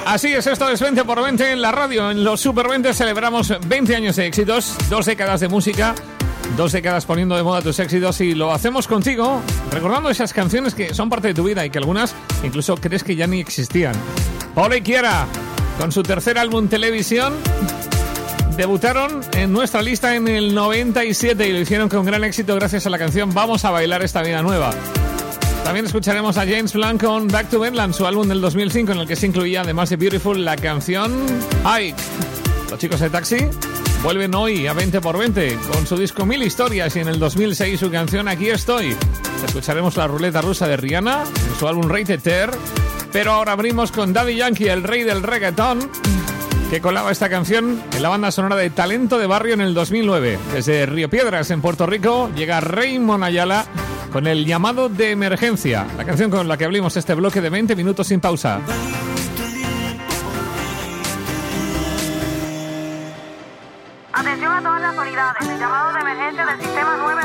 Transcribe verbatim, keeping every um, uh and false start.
Así es, esto es veinte por veinte en la radio. En los Super veinte celebramos veinte años de éxitos, dos décadas de música, dos décadas poniendo de moda tus éxitos, y lo hacemos contigo, recordando esas canciones que son parte de tu vida y que algunas incluso crees que ya ni existían. Paula y Kiara, con su tercer álbum Televisión, debutaron en nuestra lista en el noventa y siete y lo hicieron con gran éxito gracias a la canción Vamos a bailar esta vida nueva. También escucharemos a James Blunt con Back to Bedlam, su álbum del dos mil cinco, en el que se incluía, además de Beautiful, la canción Ike. Los chicos de Taxi vuelven hoy a veinte por veinte con su disco Mil Historias, y en el dos mil seis su canción Aquí Estoy. Escucharemos la ruleta rusa de Rihanna en su álbum Rated Ter, pero ahora abrimos con Daddy Yankee, el rey del reggaetón, que colaba esta canción en la banda sonora de Talento de Barrio en el dos mil nueve. Desde Río Piedras, en Puerto Rico, llega Raymond Ayala con el llamado de emergencia, la canción con la que abrimos este bloque de veinte minutos sin pausa. Atención a todas las unidades, el llamado de emergencia del sistema nueve